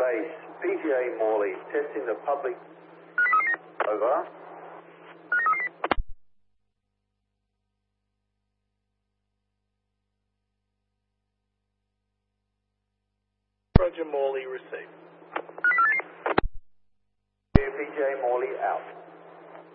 base. PGA Morley, testing the public. Over. Roger, Morley received. PGA Morley out.